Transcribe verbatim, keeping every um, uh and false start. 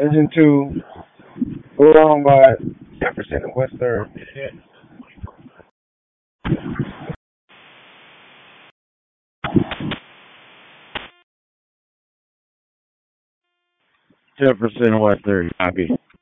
Engine two, go on by Jefferson and West Third. Jefferson and West Third. Copy.